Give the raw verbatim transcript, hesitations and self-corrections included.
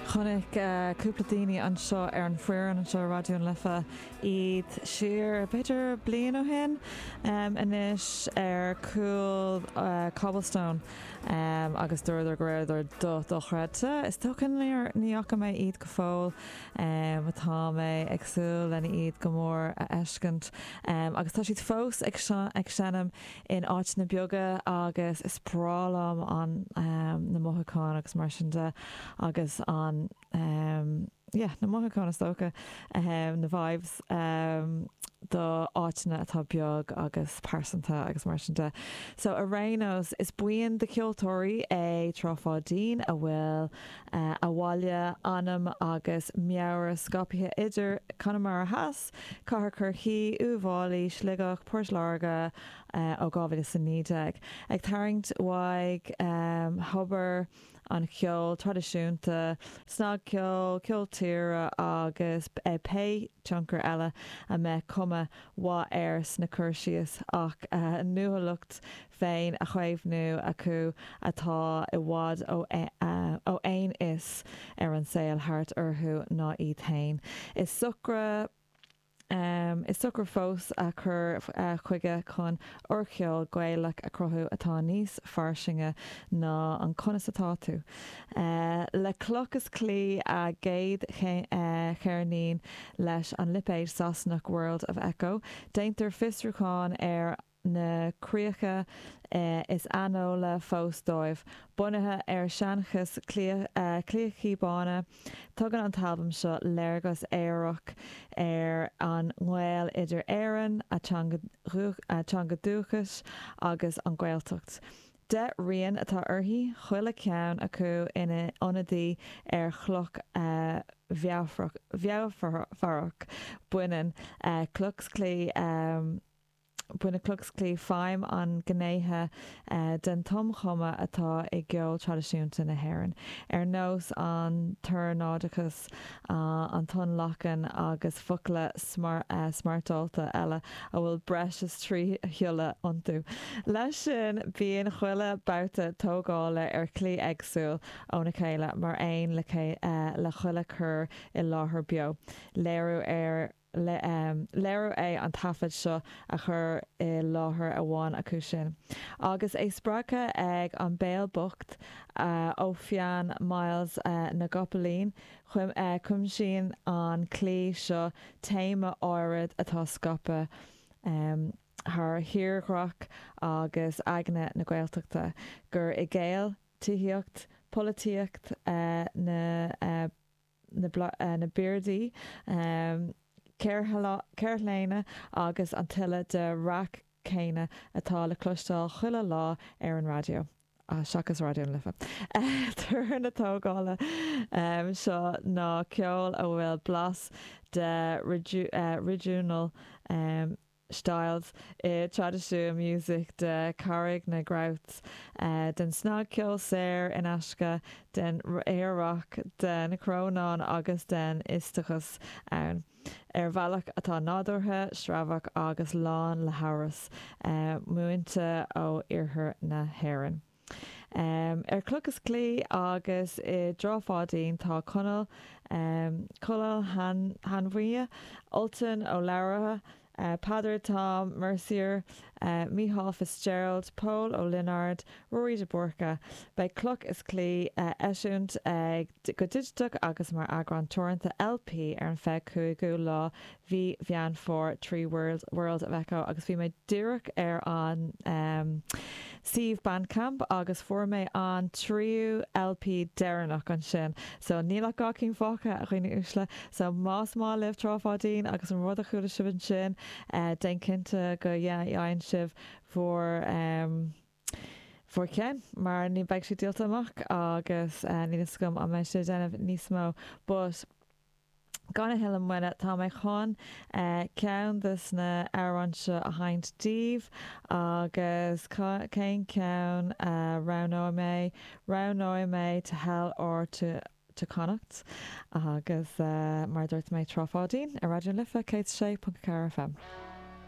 Chonig cúpla daoine an seo ar an fuireann an seo radioún lifa iad siar beidir bliain ó hin um, inis ar cool uh, cobblestone um, agus dúir go raibh ar do dochreidte. Is tócan níocha mé iad go fóil um, atá mé agsúil lena iad go mór a eiscint um, agus tá siad fós ag senam in áit na beaga agus is prálam an um, na mothacán agus mar sin de agus an um yeah na mothacán is tóca um, na vibes um, do áitna atá beag agus persanta agus mar sin de. So a rénos is buin de ceoltóirí é tráfádín a bhfuil uh, a bhaile anam agus meabhar scapithe idir Conamara has car churthaí uhálaí sligach Port Larga uh, ó gábhfuil san nídeag ag taringt waig um, hobar an ceol tradiisiúnta snag ceol ceol tíre agus e pe chunkar eile a me cuma wa airs na cursius ach uh, nua lucht féin a chuimhnú acu atá i bhád ó uh, ó ein is ar an saoil hart orthú ná iad tain. Is sucra Um, is sucr fós a chur uh, chuige chun orcheol gweilach a crothú atá níos farsinge ná an conas atá tú. Uh, le clochas clí a géad chearnín leis an lipéid Sasnach World of Echo. Déintar fistrúcháin ar na críocha uh, is anóla fós dóibh bunathe ar seanchas clíochaí bána tugan an talbam seo léirgus éireach ar an nghil idir éireann a teangadúchas agus an ghaeltacht. De rion atá orthaí chuile ceann acu ina ionadaí ar chloch uh, bheabharach buinean uh, clucks clí um, Buna clucks clí feim an gnéithe uh, den tom chuma atá i gceol tradiisiúnta na hÉireann. Ar nós an Turnádachas uh, an ton lachan agus fucla smar, uh, smartálta eile a bhfuil breis trí hiúla antú. Leis sin bíon chuile bouta tógála ar clí agsúil óna chéile mar aon le, uh, le chuile chur i láthair beo. Léirú ar Le, um, léirú é an tafad seo a chur i láthair a bháin acu sin. Agus é spracha ag an béal bocht uh, ó fian miles uh, na Gopalín chum, uh, chum sin an clí seo téime áirid atá scape um, th hiarrach agus agne na Gaeltachta gur i ggéal tíocht políocht uh, na, uh, na, uh, na beardaí um, Ceirléine agus an tuile de rac céine atá le clúisteáil chuile lá ar an radio. Ah, seachas radioún lifa. Tuair na tógála um, seo ná ceol a bhfuil blas de reju, uh, regional um, styles i tradiisiú music de carrig na grauts uh, den snag ceol séir in asca den éireach den crónán agus den istachas ann. Ar bhealach atá nádúrtha, sreabhach agus lán le haras uh, muinte ó iarthar na hÉireann. Um, ar cluchas clí agus i dráfádín tá conal um, Conal Han, Hanmhaithe, Ultan ó Labhraithe, Uh, Padar Tom, Mercier, uh, Micheál Fitzgerald, Paul ó Linard, Rory de Borca. Bei cloch is clí uh, eisiúnt ag uh, go digiteach agus mar agran torranta L P ar an feadh cúigiú lá bhí bhean for trí World, World of Echo agus bhí mé dúireach ar an um, Steve Bandcamp agus fuair mé an tríú L P deireanach an sin. So nílach gá cinn fácha a chuoine úsle, so más má libh tráfádín agus an rud a chuúla sibh sin. Uh, den cinnte go dhéann sibh for um, for cén mar ní beag si díalta amach agus uh, ní scum a me sé déanamh níos mó, but Gana hiile muine tá mé chun uh, ceann dus na áranse a haint díomh agus cén ceann uh, ranóid mé ranóid mé to hell or to to connacht agus uh, mar dúirt mé tráfádín a radioún lifa cé sé punt F M.